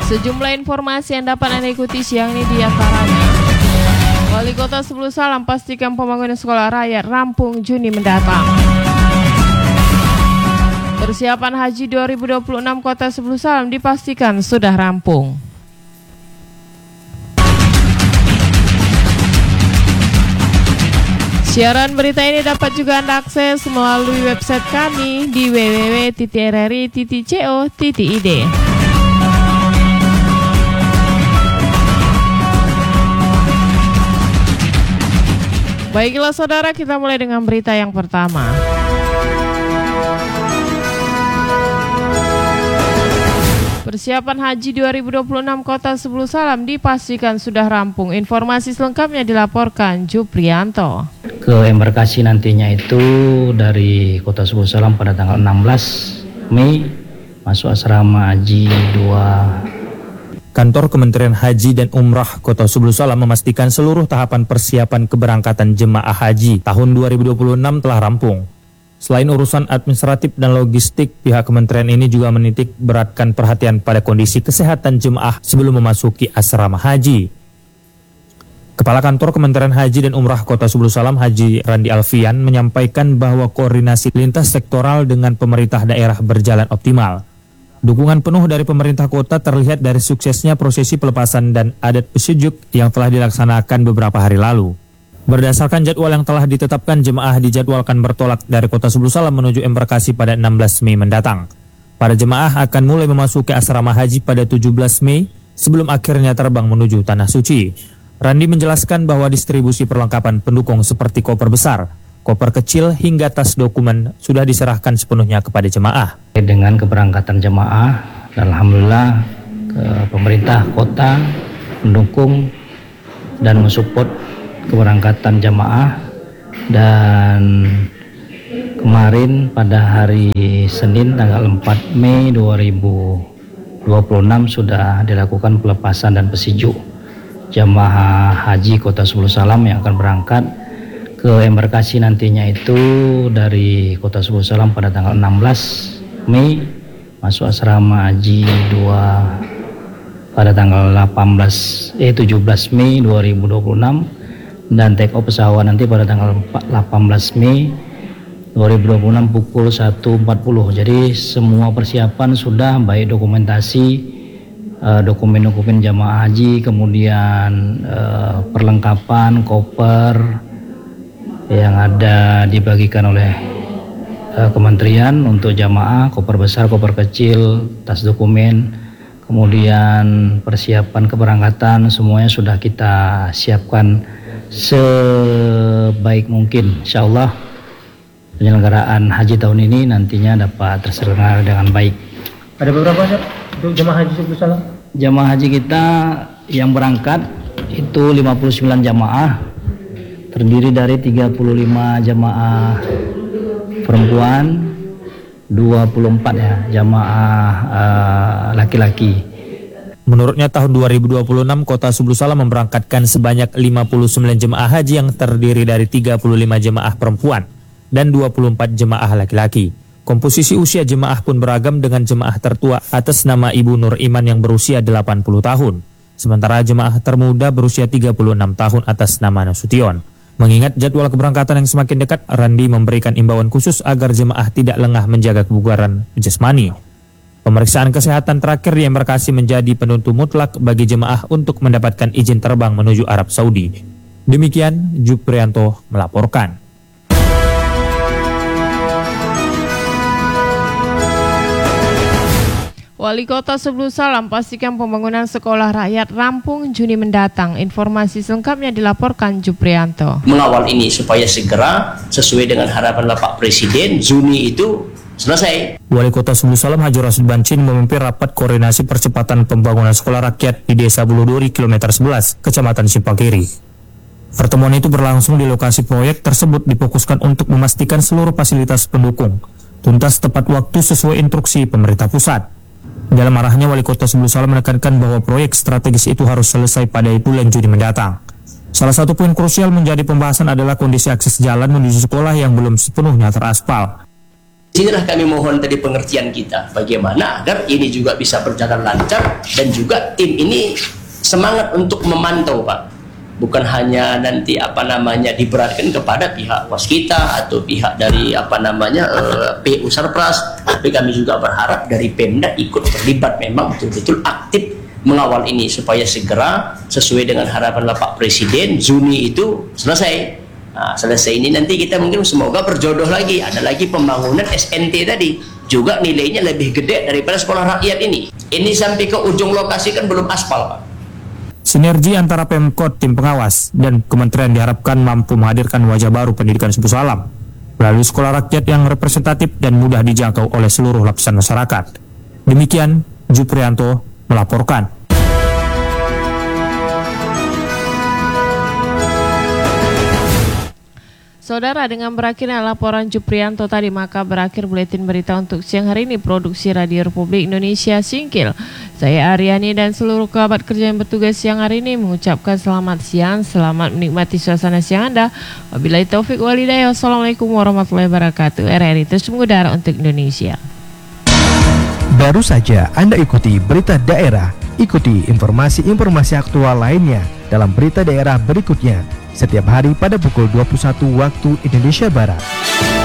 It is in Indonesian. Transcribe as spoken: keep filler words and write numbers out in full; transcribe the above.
Sejumlah informasi yang dapat Anda ikuti siang ini di antaranya. Wali Kota Sebelu Salam pastikan pembangunan sekolah rakyat rampung Juni mendatang. Persiapan Haji dua ribu dua puluh enam Kota Sebelu Salam dipastikan sudah rampung. Siaran berita ini dapat juga Anda akses melalui website kami di w w w titik r r i titik co titik i d. Baiklah saudara, kita mulai dengan berita yang pertama. Persiapan Haji dua ribu dua puluh enam Kota Sebelu Salam dipastikan sudah rampung. Informasi selengkapnya dilaporkan Juprianto. Ke embarkasi nantinya itu dari Kota Sebelu Salam pada tanggal enam belas Mei masuk asrama Haji dua. Kantor Kementerian Haji dan Umrah Kota Sebelu Salam memastikan seluruh tahapan persiapan keberangkatan jemaah haji tahun dua ribu dua puluh enam telah rampung. Selain urusan administratif dan logistik, pihak kementerian ini juga menitik beratkan perhatian pada kondisi kesehatan jemaah sebelum memasuki asrama haji. Kepala Kantor Kementerian Haji dan Umrah Kota Sebelu Salam Haji Randi Alfian menyampaikan bahwa koordinasi lintas sektoral dengan pemerintah daerah berjalan optimal. Dukungan penuh dari pemerintah kota terlihat dari suksesnya prosesi pelepasan dan adat pesujuk yang telah dilaksanakan beberapa hari lalu. Berdasarkan jadwal yang telah ditetapkan, jemaah dijadwalkan bertolak dari Kota Sebelu Salam menuju embarkasi pada enam belas Mei mendatang. Para jemaah akan mulai memasuki asrama haji pada tujuh belas Mei sebelum akhirnya terbang menuju Tanah Suci. Randi menjelaskan bahwa distribusi perlengkapan pendukung seperti koper besar, koper kecil hingga tas dokumen sudah diserahkan sepenuhnya kepada jemaah. Dengan keberangkatan jemaah, alhamdulillah ke pemerintah kota mendukung dan mensupport keberangkatan jemaah, dan kemarin pada hari Senin tanggal empat Mei dua ribu dua puluh enam sudah dilakukan pelepasan dan pesijuk jemaah haji Kota Sebelu Salam yang akan berangkat ke embarkasi nantinya itu dari Kota Sebelu Salam pada tanggal enam belas Mei masuk asrama haji dua pada tanggal delapan belas eh tujuh belas Mei dua ribu dua puluh enam dan take off pesawat nanti pada tanggal delapan belas Mei dua ribu dua puluh enam pukul satu empat puluh. Jadi semua persiapan sudah, baik dokumentasi, uh, dokumen-dokumen jamaah haji, kemudian uh, perlengkapan, koper yang ada dibagikan oleh uh, kementerian untuk jamaah, koper besar, koper kecil, tas dokumen, kemudian persiapan keberangkatan semuanya sudah kita siapkan sebaik mungkin. Insya Allah penyelenggaraan haji tahun ini nantinya dapat terselenggara dengan baik. Ada beberapa untuk jemaah haji Sebelu Salam? Jemaah haji kita yang berangkat itu lima puluh sembilan jamaah, terdiri dari tiga puluh lima jamaah perempuan, dua puluh empat ya jamaah uh, laki-laki. Menurutnya tahun dua ribu dua puluh enam Kota Sebelu Salam memberangkatkan sebanyak lima puluh sembilan jemaah haji yang terdiri dari tiga puluh lima jemaah perempuan dan dua puluh empat jemaah laki-laki. Komposisi usia jemaah pun beragam dengan jemaah tertua atas nama Ibu Nur Iman yang berusia delapan puluh tahun. Sementara jemaah termuda berusia tiga puluh enam tahun atas nama Nasution. Mengingat jadwal keberangkatan yang semakin dekat, Randi memberikan imbauan khusus agar jemaah tidak lengah menjaga kebugaran jasmani. Pemeriksaan kesehatan terakhir di embarkasi menjadi penentu mutlak bagi jemaah untuk mendapatkan izin terbang menuju Arab Saudi. Demikian Juprianto melaporkan. Wali Kota Sebelu Salam pastikan pembangunan sekolah rakyat rampung Juni mendatang. Informasi selengkapnya dilaporkan Juprianto. Mengawal ini supaya segera sesuai dengan harapan Bapak Presiden, Juni itu selesai. Wali Kota Sebelu Salam Haji Rasid Bancin memimpin rapat koordinasi percepatan pembangunan sekolah rakyat di Desa Buluduri kilometer sebelas, Kecamatan Simpang-Kiri. Pertemuan itu berlangsung di lokasi proyek tersebut difokuskan untuk memastikan seluruh fasilitas pendukung tuntas tepat waktu sesuai instruksi pemerintah pusat. Dalam arahnya, Wali Kota Sebelu Salam menekankan bahwa proyek strategis itu harus selesai pada bulan Juni mendatang. Salah satu poin krusial menjadi pembahasan adalah kondisi akses jalan menuju sekolah yang belum sepenuhnya teraspal. Inilah kami mohon tadi pengertian kita, bagaimana agar ini juga bisa berjalan lancar dan juga tim ini semangat untuk memantau, Pak. Bukan hanya nanti apa namanya diberatkan kepada pihak waskita atau pihak dari apa namanya uh, P U Sarpras, tapi kami juga berharap dari Pemda ikut terlibat, memang betul-betul aktif mengawal ini supaya segera sesuai dengan harapan Bapak Presiden Juni itu selesai. Nah, selesai ini nanti kita mungkin semoga berjodoh lagi, ada lagi pembangunan S N T tadi juga nilainya lebih gede daripada sekolah rakyat ini. Ini sampai ke ujung lokasi kan belum aspal, Pak. Sinergi antara Pemkot, tim pengawas, dan kementerian diharapkan mampu menghadirkan wajah baru pendidikan Sebus Salam melalui sekolah rakyat yang representatif dan mudah dijangkau oleh seluruh lapisan masyarakat. Demikian, Juprianto melaporkan. Saudara, dengan berakhirnya laporan Juprianto tadi, maka berakhir buletin berita untuk siang hari ini produksi Radio Republik Indonesia Singkil. Saya Aryani dan seluruh kerabat kerja yang bertugas siang hari ini mengucapkan selamat siang, selamat menikmati suasana siang Anda. Wabillahi taufik walhidayah. Wassalamualaikum warahmatullahi wabarakatuh. R R I terus mengudara untuk Indonesia. Baru saja Anda ikuti berita daerah. Ikuti informasi-informasi aktual lainnya dalam berita daerah berikutnya setiap hari pada pukul dua puluh satu waktu Indonesia Barat.